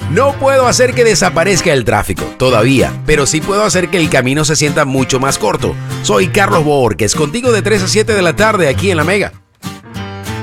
No puedo hacer que desaparezca el tráfico, todavía, pero sí puedo hacer que el camino se sienta mucho más corto. Soy Carlos Borges, contigo de 3 a 7 de la tarde aquí en La Mega.